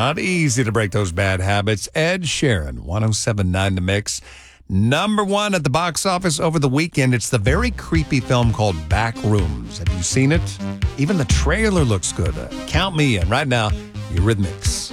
Not easy to break those bad habits. Ed Sheeran, 107.9 The Mix. Number one at the box office over the weekend. It's the very creepy film called Backrooms. Have you seen it? Even the trailer looks good. Count me in right now. Eurythmics.